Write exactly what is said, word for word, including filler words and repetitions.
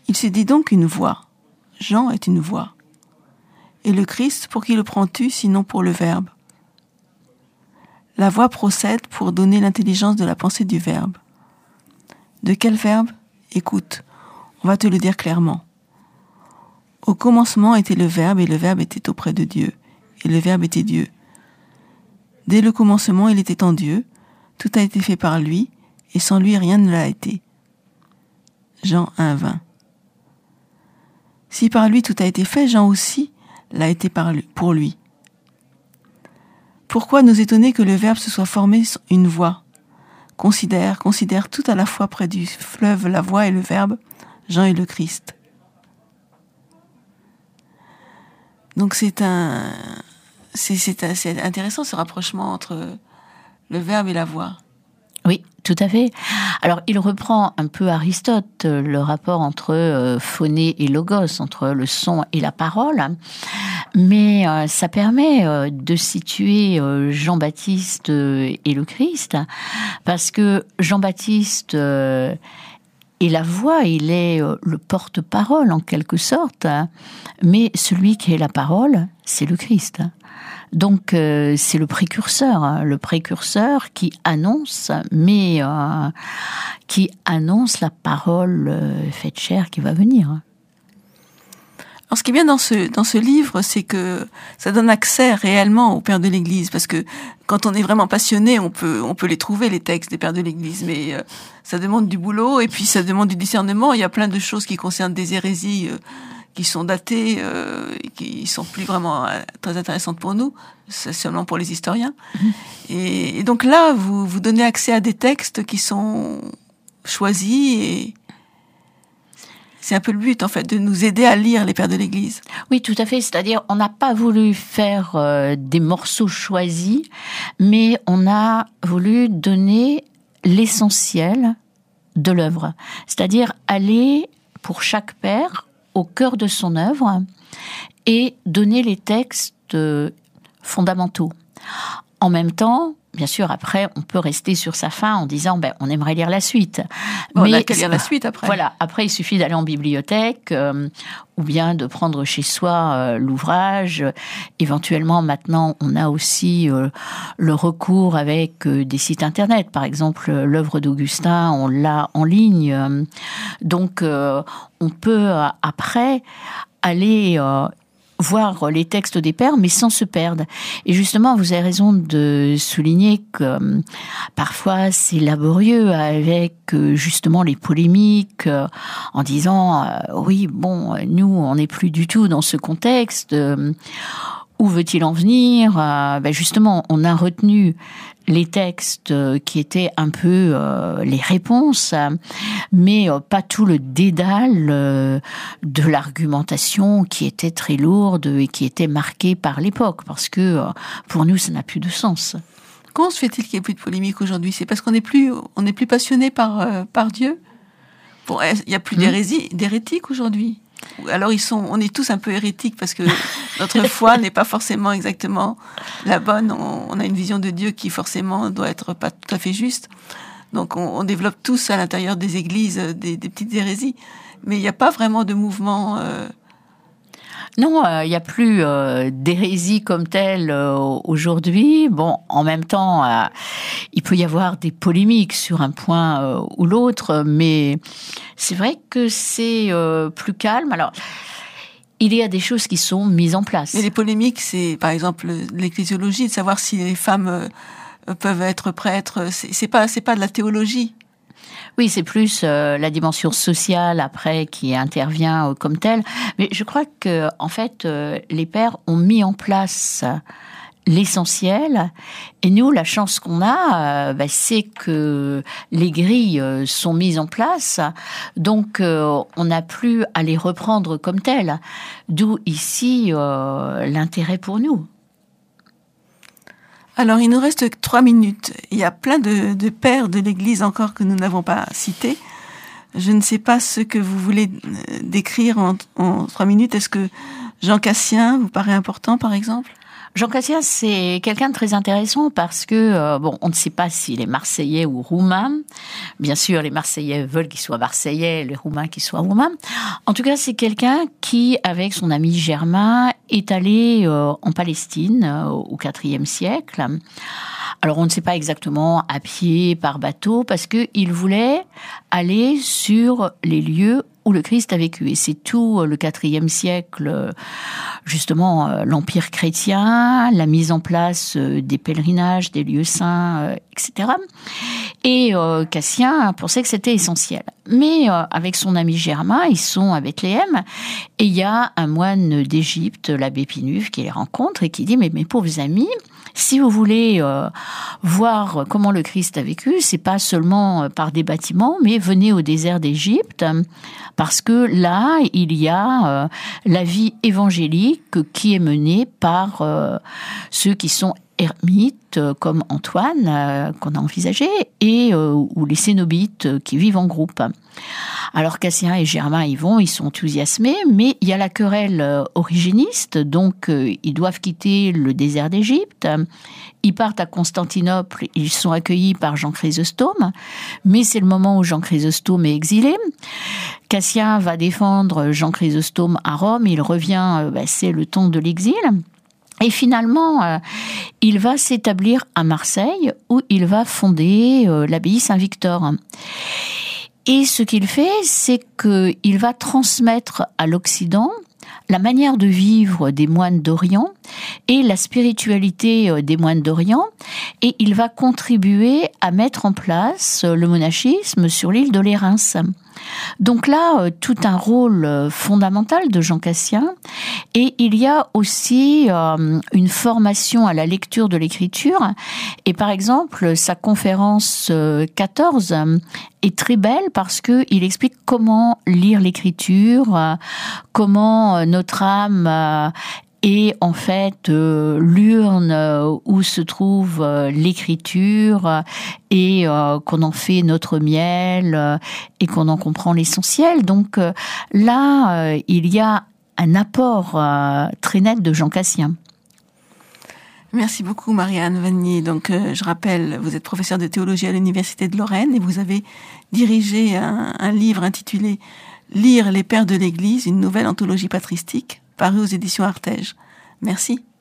Il se dit donc une voix. Jean est une voix. Et le Christ, pour qui le prends-tu, sinon pour le Verbe? La voix procède pour donner l'intelligence de la pensée du Verbe. De quel Verbe? Écoute, on va te le dire clairement. Au commencement était le Verbe, et le Verbe était auprès de Dieu, et le Verbe était Dieu. Dès le commencement, il était en Dieu, tout a été fait par lui, et sans lui rien ne l'a été. Jean un, vingt. Si par lui tout a été fait, Jean aussi l'a été par lui, pour lui. Pourquoi nous étonner que le Verbe se soit formé une voix? Considère, considère tout à la fois près du fleuve la voix et le Verbe, Jean et le Christ. Donc c'est un, c'est, c'est, c'est intéressant ce rapprochement entre le Verbe et la voix. Oui, tout à fait. Alors, il reprend un peu Aristote, le rapport entre euh, phonée et logos, entre le son et la parole, mais euh, ça permet euh, de situer euh, Jean-Baptiste euh, et le Christ, parce que Jean-Baptiste euh, est la voix, il est euh, le porte-parole en quelque sorte, hein, mais celui qui est la parole, c'est le Christ. Donc euh, c'est le précurseur, hein, le précurseur qui annonce, mais euh, qui annonce la parole euh, faite chair qui va venir. Alors ce qui est bien dans ce dans ce livre, c'est que ça donne accès réellement aux pères de l'Église, parce que quand on est vraiment passionné, on peut on peut les trouver les textes des pères de l'Église, mais euh, ça demande du boulot et puis ça demande du discernement. Il y a plein de choses qui concernent des hérésies euh, qui sont datées, euh, et qui sont plus vraiment euh, très intéressantes pour nous, c'est seulement pour les historiens. Mmh. Et, et donc là, vous vous donnez accès à des textes qui sont choisis, et c'est un peu le but, en fait, de nous aider à lire les pères de l'Église. Oui, tout à fait. C'est-à-dire, on n'a pas voulu faire euh, des morceaux choisis, mais on a voulu donner l'essentiel de l'œuvre. C'est-à-dire aller, pour chaque père, au cœur de son œuvre et donner les textes euh, fondamentaux. En même temps, bien sûr, après, on peut rester sur sa faim en disant, ben, on aimerait lire la suite. Bon, mais on a qu'à lire la suite après. Voilà. Après, il suffit d'aller en bibliothèque, euh, ou bien de prendre chez soi euh, l'ouvrage. Éventuellement, maintenant, on a aussi euh, le recours avec euh, des sites internet. Par exemple, l'œuvre d'Augustin, on l'a en ligne. Donc, euh, on peut euh, après aller euh, voir les textes des pères, mais sans se perdre. Et justement, vous avez raison de souligner que euh, parfois c'est laborieux avec euh, justement les polémiques, euh, en disant euh, oui, bon, nous on n'est plus du tout dans ce contexte. Euh, où veut-il en venir? euh, ben Justement, on a retenu les textes qui étaient un peu euh, les réponses, mais euh, pas tout le dédale euh, de l'argumentation qui était très lourde et qui était marquée par l'époque, parce que euh, pour nous, ça n'a plus de sens. Comment se fait-il qu'il n'y ait plus de polémique aujourd'hui? C'est parce qu'on n'est plus, on n'est plus passionné par, euh, par Dieu? Bon, il n'y a plus d'hérésie, d'hérétiques aujourd'hui? Alors ils sont, on est tous un peu hérétiques parce que notre foi n'est pas forcément exactement la bonne. On, on a une vision de Dieu qui forcément doit être pas tout à fait juste. Donc on, on développe tous à l'intérieur des églises des, des petites hérésies, mais il n'y a pas vraiment de mouvement. Euh... Non, il euh, n'y a plus euh, d'hérésie comme telle euh, aujourd'hui. Bon, en même temps, euh, il peut y avoir des polémiques sur un point euh, ou l'autre, mais c'est vrai que c'est euh, plus calme. Alors, il y a des choses qui sont mises en place. Mais les polémiques, c'est par exemple l'ecclésiologie, de savoir si les femmes euh, peuvent être prêtres. C'est, c'est pas, c'est pas de la théologie. Oui, c'est plus euh, la dimension sociale après qui intervient euh, comme telle. Mais je crois que en fait, euh, les pères ont mis en place l'essentiel. Et nous, la chance qu'on a, euh, bah, c'est que les grilles euh, sont mises en place. Donc, euh, on n'a plus à les reprendre comme telles. D'où ici euh, l'intérêt pour nous. Alors, il nous reste trois minutes. Il y a plein de, de pères de l'Église encore que nous n'avons pas cités. Je ne sais pas ce que vous voulez décrire en, en trois minutes. Est-ce que Jean Cassien vous paraît important, par exemple? Jean Cassien, c'est quelqu'un de très intéressant parce que, euh, bon, on ne sait pas s'il est marseillais ou roumain. Bien sûr, les Marseillais veulent qu'il soit marseillais, les Roumains qu'il soit roumain. En tout cas, c'est quelqu'un qui, avec son ami Germain, est allé euh, en Palestine euh, au quatrième siècle. Alors, on ne sait pas exactement à pied, par bateau, parce qu'il voulait aller sur les lieux où le Christ a vécu. Et c'est tout le quatrième siècle, justement, l'Empire chrétien, la mise en place des pèlerinages, des lieux saints, et cetera. Et euh, Cassien pensait que c'était essentiel. Mais euh, avec son ami Germain, ils sont à Bethléem, et il y a un moine d'Égypte, l'abbé Pinuve, qui les rencontre et qui dit « Mais mes pauvres amis, si vous voulez euh, voir comment le Christ a vécu, c'est pas seulement par des bâtiments, mais venez au désert d'Égypte, parce que là, il y a euh, la vie évangélique qui est menée par euh, ceux qui sont ermites, euh, comme Antoine, euh, qu'on a envisagé, et euh, ou les cénobites euh, qui vivent en groupe. » Alors Cassien et Germain y vont, ils sont enthousiasmés, mais il y a la querelle euh, origéniste, donc euh, ils doivent quitter le désert d'Égypte. Ils partent à Constantinople, ils sont accueillis par Jean Chrysostome, mais c'est le moment où Jean Chrysostome est exilé. Cassien va défendre Jean Chrysostome à Rome, il revient, euh, bah, c'est le temps de l'exil. Et finalement, euh, il va s'établir à Marseille, où il va fonder euh, l'abbaye Saint-Victor. Et ce qu'il fait, c'est qu'il va transmettre à l'Occident la manière de vivre des moines d'Orient et la spiritualité des moines d'Orient, et il va contribuer à mettre en place le monachisme sur l'île de Lérins. Donc là, tout un rôle fondamental de Jean Cassien, et il y a aussi euh, une formation à la lecture de l'écriture, et par exemple, sa conférence quatorze est très belle parce que il explique comment lire l'écriture, euh, comment notre âme euh, est en fait euh, l'urne euh, où se trouve euh, l'écriture, euh, et euh, qu'on en fait notre miel, euh, et qu'on en comprend l'essentiel. Donc euh, là, euh, il y a un apport euh, très net de Jean Cassien. Merci beaucoup Marie-Anne Vanier. Donc, euh, je rappelle, vous êtes professeure de théologie à l'Université de Lorraine et vous avez dirigé un, un livre intitulé « Lire les pères de l'Église, une nouvelle anthologie patristique » paru aux éditions Artege. Merci.